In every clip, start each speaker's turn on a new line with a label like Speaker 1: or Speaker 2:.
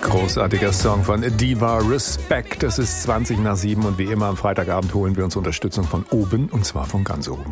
Speaker 1: Großartiger Song von Diva, Respect. Es ist 20 nach 7 und wie immer am Freitagabend holen wir uns Unterstützung von oben, und zwar von ganz oben.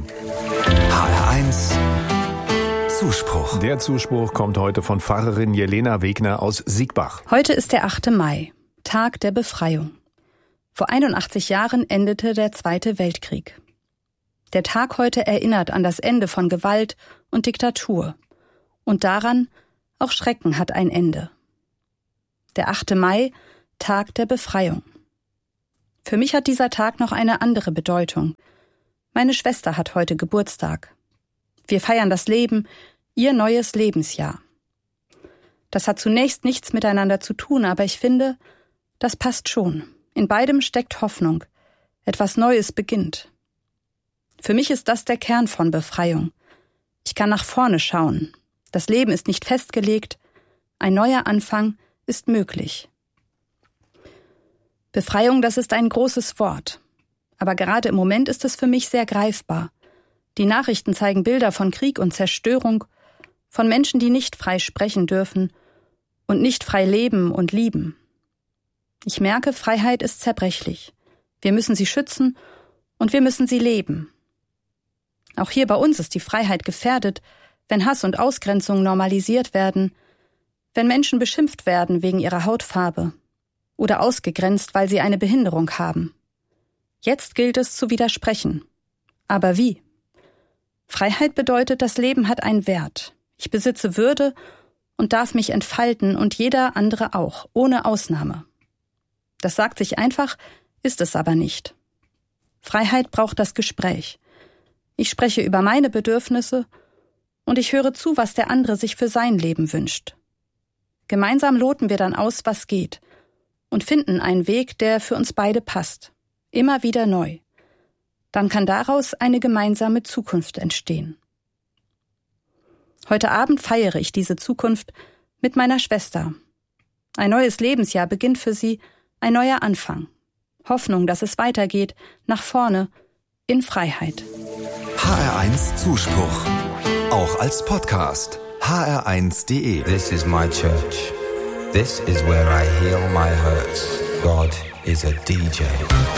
Speaker 2: HR1 Zuspruch.
Speaker 1: Der Zuspruch kommt heute von Pfarrerin Jelena Wegner aus Siegbach.
Speaker 3: Heute ist der 8. Mai, Tag der Befreiung. Vor 81 Jahren endete der Zweite Weltkrieg. Der Tag heute erinnert an das Ende von Gewalt und Diktatur und daran, auch Schrecken hat ein Ende. Der 8. Mai, Tag der Befreiung. Für mich hat dieser Tag noch eine andere Bedeutung. Meine Schwester hat heute Geburtstag. Wir feiern das Leben, ihr neues Lebensjahr. Das hat zunächst nichts miteinander zu tun, aber ich finde, das passt schon. In beidem steckt Hoffnung. Etwas Neues beginnt. Für mich ist das der Kern von Befreiung. Ich kann nach vorne schauen. Das Leben ist nicht festgelegt. Ein neuer Anfang ist möglich. Befreiung, das ist ein großes Wort. Aber gerade im Moment ist es für mich sehr greifbar. Die Nachrichten zeigen Bilder von Krieg und Zerstörung, von Menschen, die nicht frei sprechen dürfen und nicht frei leben und lieben. Ich merke, Freiheit ist zerbrechlich. Wir müssen sie schützen und wir müssen sie leben. Auch hier bei uns ist die Freiheit gefährdet, wenn Hass und Ausgrenzung normalisiert werden, wenn Menschen beschimpft werden wegen ihrer Hautfarbe oder ausgegrenzt, weil sie eine Behinderung haben. Jetzt gilt es zu widersprechen. Aber wie? Freiheit bedeutet, das Leben hat einen Wert. Ich besitze Würde und darf mich entfalten und jeder andere auch, ohne Ausnahme. Das sagt sich einfach, ist es aber nicht. Freiheit braucht das Gespräch. Ich spreche über meine Bedürfnisse und ich höre zu, was der andere sich für sein Leben wünscht. Gemeinsam loten wir dann aus, was geht und finden einen Weg, der für uns beide passt. Immer wieder neu. Dann kann daraus eine gemeinsame Zukunft entstehen. Heute Abend feiere ich diese Zukunft mit meiner Schwester. Ein neues Lebensjahr beginnt für sie, ein neuer Anfang. Hoffnung, dass es weitergeht, nach vorne, in Freiheit.
Speaker 2: HR1 Zuspruch. Auch als Podcast. hr1.de.
Speaker 4: This is my church. This is where I heal my hurts. God is a DJ.